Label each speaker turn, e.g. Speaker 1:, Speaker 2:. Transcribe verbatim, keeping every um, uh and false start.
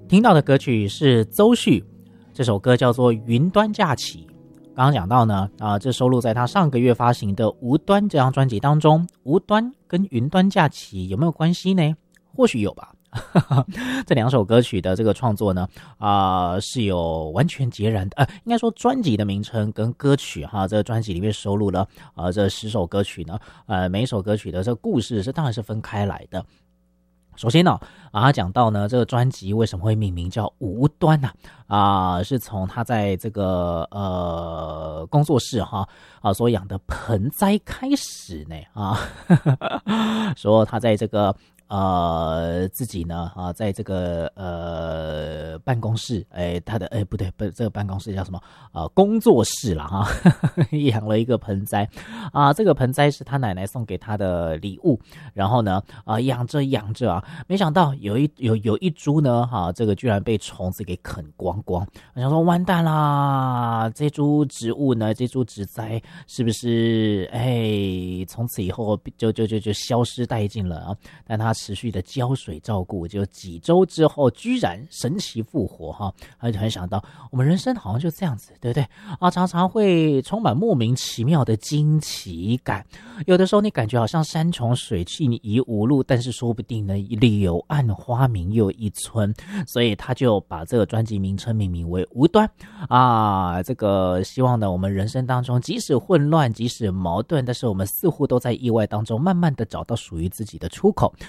Speaker 1: 听到的歌曲是邹旭，这首歌叫做《云端假期》。刚刚讲到呢，啊，这收录在他上个月发行的《无端》这张专辑当中。无端跟云端假期有没有关系呢？或许有吧。这两首歌曲的这个创作呢，啊、呃，是有完全截然的，呃，应该说专辑的名称跟歌曲哈，这个专辑里面收录了呃这十首歌曲呢，呃，每一首歌曲的这个故事是当然是分开来的。首先呢，啊，他讲到呢，这个专辑为什么会命名叫无端呢、啊？啊，是从他在这个呃工作室哈啊所养的盆栽开始呢啊，说他在这个呃自己呢啊，在这个呃办公室，哎，他的哎不对，不，这个办公室叫什么？呃，工作室啦哈，养了一个盆栽啊，这个盆栽是他奶奶送给他的礼物，然后呢啊养着养着啊。没想到有一有有一株呢，哈、啊，这个居然被虫子给啃光光。我想说，完蛋啦！这株植物呢，这株植栽是不是哎，从此以后就就就就消失殆尽了啊？但他持续的浇水照顾，就几周之后，居然神奇复活哈！他就很想到，我们人生好像就这样子，对不对啊？常常会充满莫名其妙的惊奇感。有的时候你感觉好像山穷水尽疑无路，但是说不定呢。柳暗花明又一村，所以他就把这个专辑名称命名为无端啊。这个希望呢，我们人生当中即使混乱，即使矛盾，但是我们似乎都在意外当中慢慢的找到属于自己的出口。